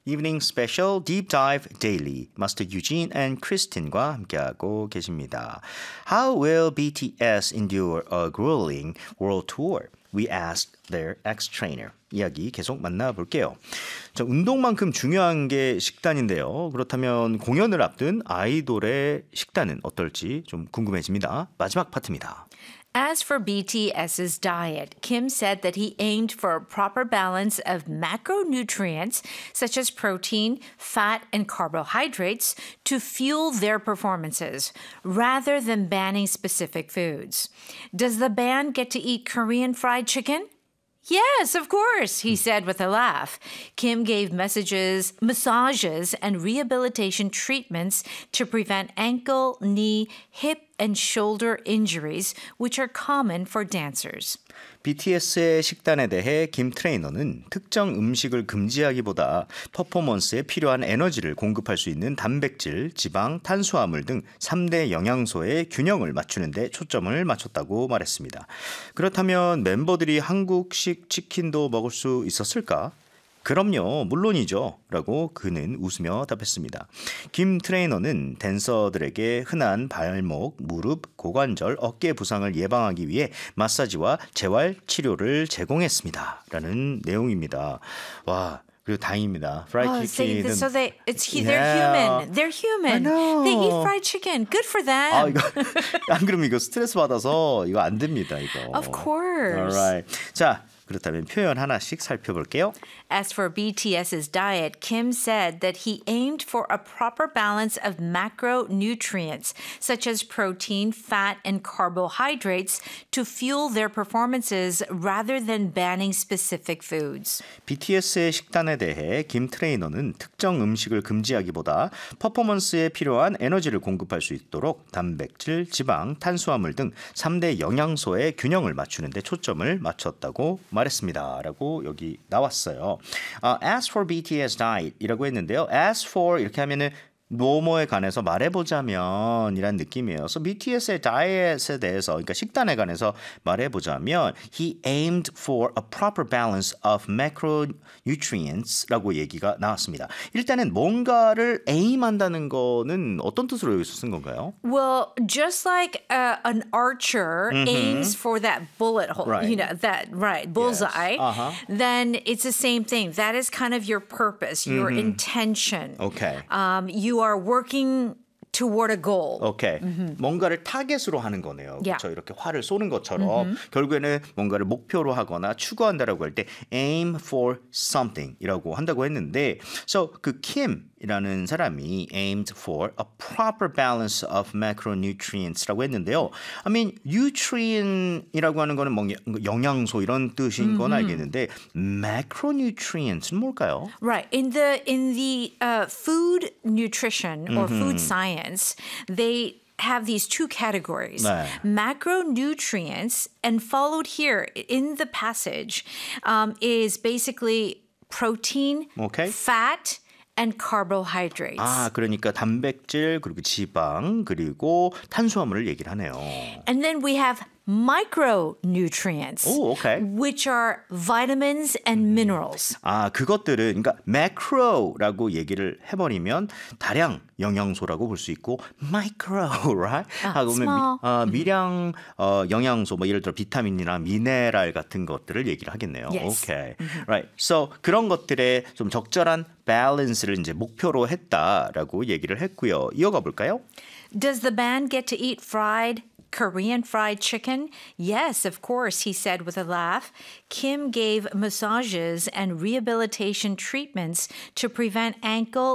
Evening Special Deep Dive Daily 마스터 유진 and Kristin과 함께하고 계십니다. How will BTS endure a grueling world tour? We asked their ex-trainer. 이야기 계속 만나볼게요. 자, 운동만큼 중요한 게 식단인데요. 그렇다면 공연을 앞둔 아이돌의 식단은 어떨지 좀 궁금해집니다. 마지막 파트입니다. As for BTS's diet, Kim said that he aimed for a proper balance of macronutrients such as protein, fat, and carbohydrates to fuel their performances, rather than banning specific foods. Does the band get to eat Korean fried chicken? Yes, of course, he said with a laugh. Kim gave massages, and rehabilitation treatments to prevent ankle, knee, hip, and shoulder injuries, which are common for dancers. BTS의 식단에 대해 김 트레이너는 특정 음식을 금지하기보다 퍼포먼스에 필요한 에너지를 공급할 수 있는 단백질, 지방, 탄수화물 등 3대 영양소의 균형을 맞추는 데 초점을 맞췄다고 말했습니다. 그렇다면 멤버들이 한국식 치킨도 먹을 수 있었을까? 그럼요, 물론이죠. 라고 그는 웃으며 답했습니다. 김 트레이너는 댄서들에게 흔한 발목, 무릎, 고관절, 어깨 부상을 예방하기 위해 마사지와 재활 치료를 제공했습니다. 라는 내용입니다. 와, 그리고 다행입니다. Fried chicken. So they're human. They're human. They eat fried chicken. Good for them. 아, 이거 안 그러면 이거 스트레스 받아서 이거 안 됩니다, 이거. Of course. Alright. 자, 그렇다면 표현 하나씩 살펴볼게요. As for BTS's diet, Kim said that he aimed for a proper balance of macronutrients, such as protein, fat, and carbohydrates, to fuel their performances rather than banning specific foods. BTS의 식단에 대해 김 트레이너는 특정 음식을 금지하기보다 퍼포먼스에 필요한 에너지를 공급할 수 있도록 단백질, 지방, 탄수화물 등 3대 영양소의 균형을 맞추는 데 초점을 맞췄다고 말했습니다. 라고 여기 나왔어요. As for BTS diet 이라고 했는데요. As for 이렇게 하면은 뭐뭐에 관해서 말해보자면 이란 느낌이에요. So BTS의 다이어트에 대해서, 그러니까 식단에 관해서 말해보자면 He aimed for a proper balance of macronutrients 라고 얘기가 나왔습니다. 일단은 뭔가를 aim한다는 거는 어떤 뜻으로 여기서 쓴 건가요? Well, just like an archer aims for that bullet hole, Right. you know, bullseye, Yes. then it's the same thing. That is kind of your purpose, your intention. Okay. You are working toward a goal. 오케이. 뭔가를 타겟으로 하는 거네요. Yeah. 그렇죠. 이렇게 활을 쏘는 것처럼 결국에는 뭔가를 목표로 하거나 추구한다라고 할 때 aim for something이라고 한다고 했는데 so 그 Kim이라는 사람이 aimed for a proper balance of macronutrients라고 했는데요. I mean nutrient이라고 하는 거는 뭐 영양소 이런 뜻인 건 알겠는데 macronutrients는 뭘까요? Right. In the food nutrition or food science, they have these two categories, 네. macronutrients, and followed here in the passage is basically protein, Okay. fat, and carbohydrates. 아, 그러니까 단백질 그리고 지방 그리고 탄수화물을 얘기를 하네요. And then we have micronutrients, 오, okay. which are vitamins and minerals. 아, 그것들은 그러니까 macro라고 얘기를 해버리면 다량 영양소라고 볼 수 있고 micro, right? small. 미량 영양소 뭐 예를 들어 비타민이나 미네랄 같은 것들을 얘기를 하겠네요. Yes. Okay, right. So 그런 것들의 좀 적절한 밸런스를 이제 목표로 했다라고 얘기를 했고요. 이어가 볼까요? Does the band get to eat Korean fried chicken? Yes, of course, he said with a laugh. Kim gave massages and rehabilitation treatments to prevent ankle,